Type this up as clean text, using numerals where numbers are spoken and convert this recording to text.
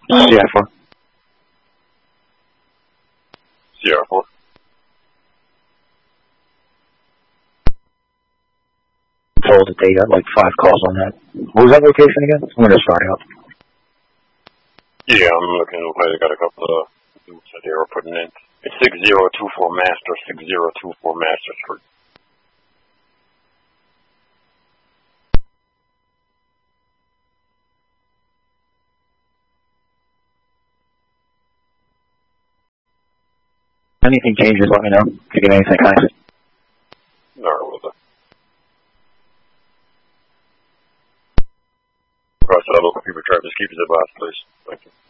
Sierra 4. Sierra 4. Told that they got like 5 calls on that. What was that location again? I'm going to start out. Yeah, I'm looking. They got a couple of dudes that they were putting in. It's 6024 Master, 6024 Master Street. Anything changes, let me know. If you get anything, guys. Alright, with it. Across the local people, try to just keep his advice, please. Thank you.